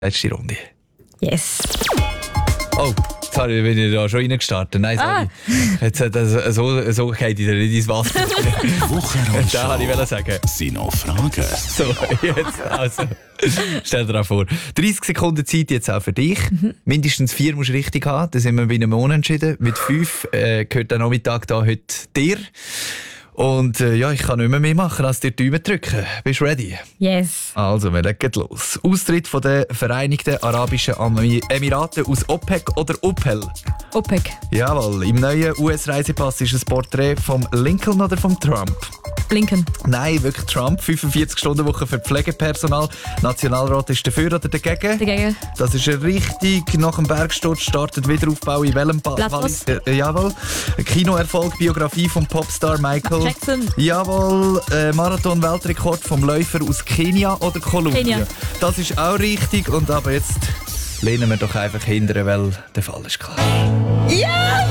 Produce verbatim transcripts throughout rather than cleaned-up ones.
Letzte Runde. Yes. Oh, sorry, bin ich da schon reingestartet. Nein, sorry. Ah. Jetzt, das, so, so geht ich nicht ins Wasser. Wochenrundschau. Das wollte ich sagen. Sind noch Fragen? So, jetzt also. Stell dir vor. dreißig Sekunden Zeit jetzt auch für dich. Mhm. Mindestens vier musst du richtig haben. Da sind wir bei einem Unentschieden. Mit fünf äh, gehört der Nachmittag da heute dir. Und äh, ja, ich kann nicht mehr, mehr machen als dir die Daumen drücken. Bist du ready? Yes. Also, wir legen los. Austritt von den Vereinigten Arabischen Emiraten aus OPEC oder OPEL? OPEC. Jawohl. Im neuen U S-Reisepass ist ein Porträt vom Lincoln oder vom Trump? Lincoln. Nein, wirklich Trump. fünfundvierzig Stunden Woche für Pflegepersonal. Nationalrat ist dafür oder dagegen? Dagegen. Das ist richtig. Nach dem Bergsturz startet Wiederaufbau in welchem Ba- Platzos. Äh, jawohl. Kinoerfolg, Biografie vom Popstar Michael Jackson. Jawohl. Äh, Marathon-Weltrekord vom Läufer aus Kenia oder Kolumbien? Kenia. Das ist auch richtig. Und aber jetzt lehnen wir doch einfach hinterher, weil der Fall ist klar. Ja!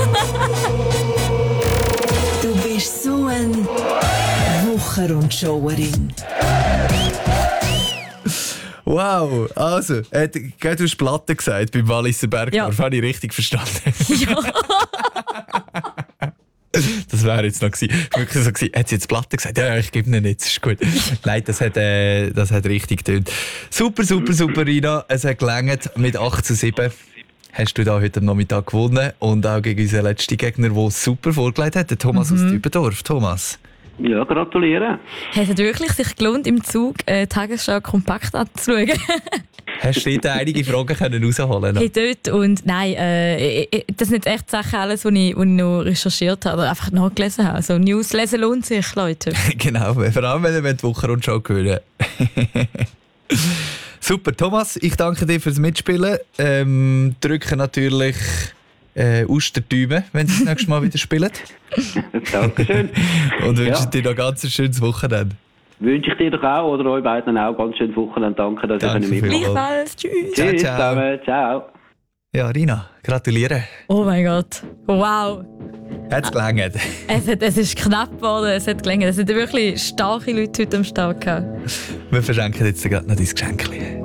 Du bist so ein Wochenrundschauerin. Wow, also, äh, du hast Platte gesagt beim Walliser Bergdorf, Ja. habe ich richtig verstanden. Ja. Das wäre jetzt noch gewesen. Wirklich so gewesen. Hat sie jetzt Platte gesagt? Ja, ich gebe ihnen jetzt, ist gut. Nein, das hat, äh, das hat richtig getönt. Super, super, super, Rina. Es hat gelangt mit acht zu sieben. Hast du da heute am Nachmittag gewonnen und auch gegen unseren letzten Gegner, der super vorgelegt hat, der Thomas mhm. aus Dübendorf. Thomas. Ja, gratuliere. Hat es wirklich sich gelohnt, im Zug äh, Tagesschau kompakt anzuschauen? Hast du dort einige Fragen können rausholen können? Hey, dort und nein, äh, das sind nicht echt Sachen, alles, was ich, was ich noch recherchiert habe oder einfach nachgelesen habe. Also News lesen lohnt sich, Leute. Genau, vor allem wenn ihr die Wochenrundschau hören. Super, Thomas, ich danke dir fürs Mitspielen. Ähm, drücke natürlich äh, aus der Däume, wenn Sie das nächste Mal wieder spielen. Dankeschön. Und wünsche Ja. dir noch ganz ein schönes Wochenende. Wünsche ich dir doch auch oder euch beiden auch ganz schönes Wochenende. Danke, dass Danke ihr mitmachen. Gleichfalls, tschüss. Ciao, Tschüss ciao. zusammen, ciao. Ja, Rina, gratuliere. Oh mein Gott, wow. Hat es gelangt? Es, hat, es ist knapp geworden, es hat gelangt. Es sind wirklich starke Leute heute am Start gehabt. Wir verschenken jetzt gerade noch dein Geschenk.